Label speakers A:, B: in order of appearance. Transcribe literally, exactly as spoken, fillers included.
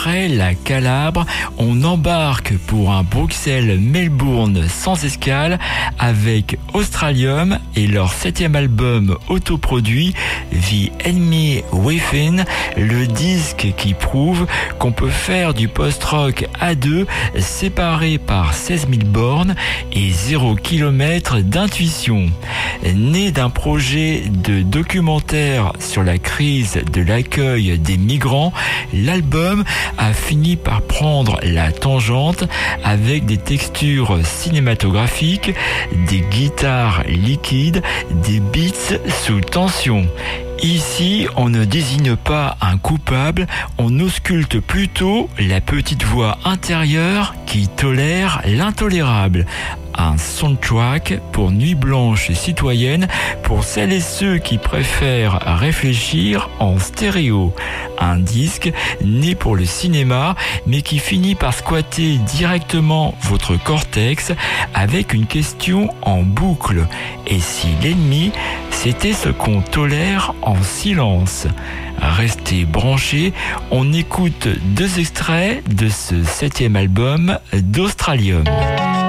A: après la Calabre, on embarque pour un Bruxelles-Melbourne sans escale avec Australium et leur septième album autoproduit The Enemy Within, le disque qui prouve qu'on peut faire du post-rock à deux, séparés par seize mille bornes et zéro kilomètre d'intuition. Né d'un projet de documentaire sur la crise de l'accueil des migrants, l'album a fini par prendre la tangente avec des textures cinématographiques, des guitares liquides, des beats sous tension. Ici, on ne désigne pas un coupable, on ausculte plutôt la petite voix intérieure qui tolère l'intolérable. Un soundtrack pour Nuit Blanche Citoyenne pour celles et ceux qui préfèrent réfléchir en stéréo. Un disque né pour le cinéma mais qui finit par squatter directement votre cortex avec une question en boucle. Et si l'ennemi, c'était ce qu'on tolère en silence? Restez branchés, on écoute deux extraits de ce septième album d'Australium.